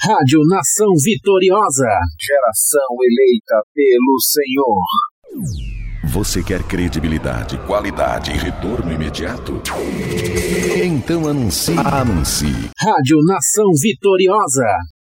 Rádio Nação Vitoriosa. Geração eleita pelo Senhor. Você quer credibilidade, qualidade e retorno imediato? Então anuncie. Rádio Nação Vitoriosa.